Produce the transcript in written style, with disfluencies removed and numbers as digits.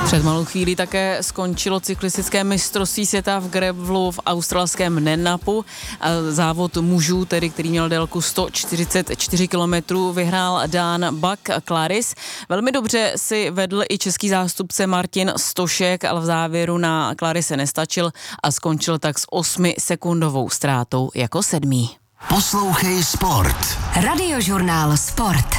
Před malou chvílí také skončilo cyklistické mistrovství světa v grevlu v australském Nenapu. Závod mužů, tedy, který měl délku 144 km, vyhrál Dan Buck Claris. Velmi dobře si vedl i český zástupce Martin Stošek, ale v závěru na Clarise nestačil a skončil tak s 8sekundovou ztrátou jako 7. Poslouchej Sport. Radiožurnál Sport.